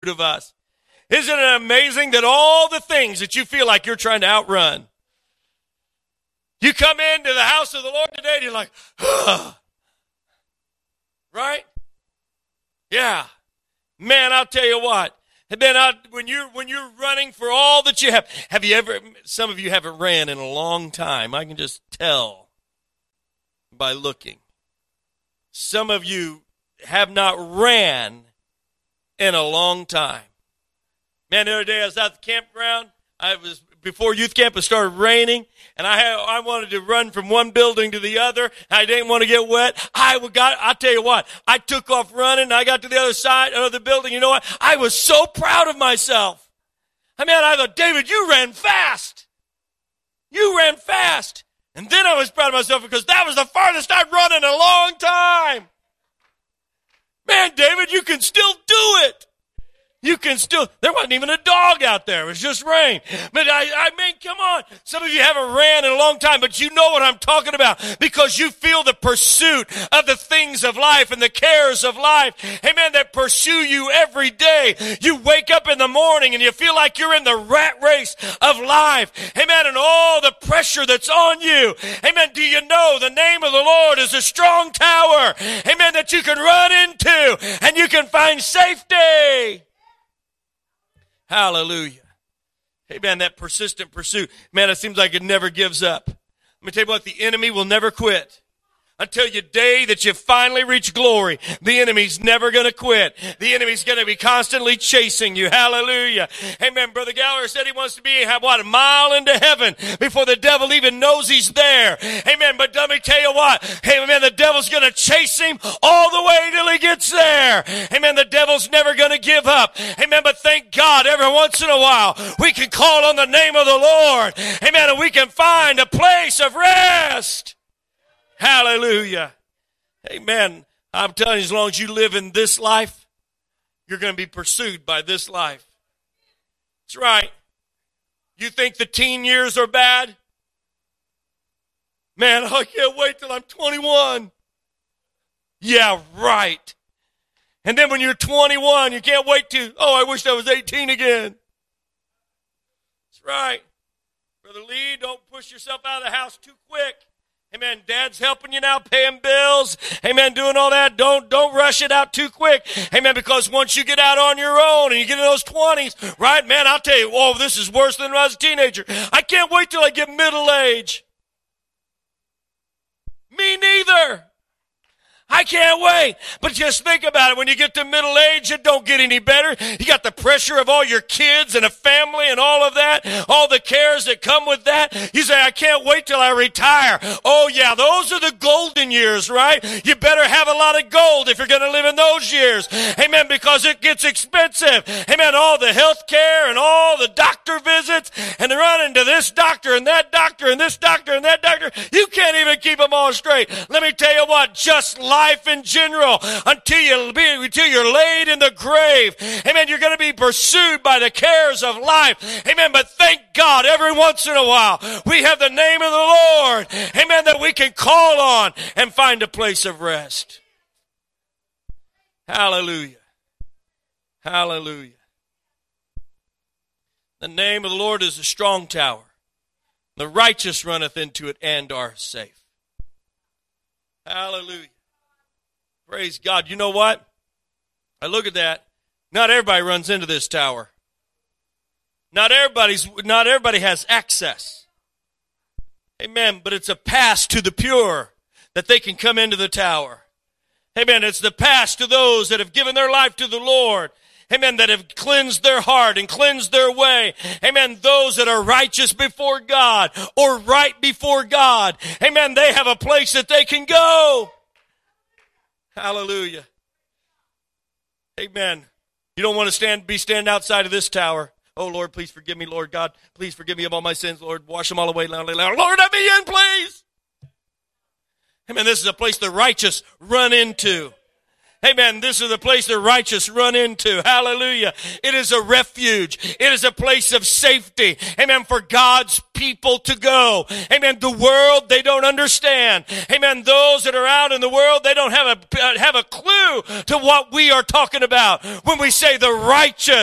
of us. Isn't it amazing that all the things that you feel like you're trying to outrun, you come into the house of the Lord today and you're like, right? Yeah. Man, I'll tell you what. And then when you're running for all that you have you ever, some of you haven't ran in a long time. I can just tell by looking. Some of you have not ran in a long time. Man, the other day I was at the campground. Before youth camp, it started raining, and I wanted to run from one building to the other. I didn't want to get wet. I'll tell you what, I took off running, and I got to the other side of the building. You know what? I was so proud of myself. I thought, David, you ran fast. You ran fast. And then I was proud of myself because that was the farthest I'd run in a long time. Man, David, you can still do it. You can still, there wasn't even a dog out there. It was just rain. But I mean, come on. Some of you haven't ran in a long time, but you know what I'm talking about because you feel the pursuit of the things of life and the cares of life. Amen. That pursue you every day. You wake up in the morning and you feel like you're in the rat race of life. Amen. And all the pressure that's on you. Amen. Do you know the name of the Lord is a strong tower? Amen. That you can run into and you can find safety. Hallelujah. Amen. That persistent pursuit. Man, it seems like it never gives up. Let me tell you what, the enemy will never quit. Until your day that you finally reach glory, the enemy's never going to quit. The enemy's going to be constantly chasing you. Hallelujah. Amen. Brother Gallagher said he wants to be, a mile into heaven before the devil even knows he's there. Amen. But let me tell you what. Amen. The devil's going to chase him all the way till he gets there. Amen. The devil's never going to give up. Amen. But thank God every once in a while we can call on the name of the Lord. Amen. And we can find a place of rest. Hallelujah. Amen. I'm telling you, as long as you live in this life, you're going to be pursued by this life. That's right. You think the teen years are bad? Man, I can't wait till I'm 21. Yeah, right. And then when you're 21, you can't wait to, I wish I was 18 again. That's right. Brother Lee, don't push yourself out of the house too quick. Amen. Dad's helping you now, paying bills. Amen. Doing all that. Don't rush it out too quick. Amen. Because once you get out on your own and you get in those 20s, right, man, I'll tell you, this is worse than when I was a teenager. I can't wait till I get middle age. Me neither. I can't wait. But just think about it. When you get to middle age, it don't get any better. You got the pressure of all your kids and a family and all of that, all the cares that come with that. You say, I can't wait till I retire. Oh, yeah, those are the golden years, right? You better have a lot of gold if you're going to live in those years. Amen, because it gets expensive. Amen, all the health care and all the doctor visits and running to this doctor and that doctor and this doctor and that doctor. You can't even keep them all straight. Let me tell you what, just life in general until you're laid in the grave. Amen. You're going to be pursued by the cares of life. Amen. But thank God every once in a while we have the name of the Lord. Amen. That we can call on and find a place of rest. Hallelujah. Hallelujah. The name of the Lord is a strong tower. The righteous runneth into it and are safe. Hallelujah. Praise God. You know what? I look at that. Not everybody runs into this tower. Not everybody has access. Amen. But it's a pass to the pure that they can come into the tower. Amen. It's the pass to those that have given their life to the Lord. Amen. That have cleansed their heart and cleansed their way. Amen. Those that are righteous before God or right before God. Amen. They have a place that they can go. Hallelujah. Amen. You don't want to be standing outside of this tower. Oh, Lord, please forgive me, Lord God. Please forgive me of all my sins, Lord. Wash them all away. Lord, let me in, please. Amen. This is a place the righteous run into. Amen. This is the place the righteous run into. Hallelujah. It is a refuge. It is a place of safety. Amen. For God's people to go. Amen. The world, they don't understand. Amen. Those that are out in the world, they don't have a clue to what we are talking about when we say the righteous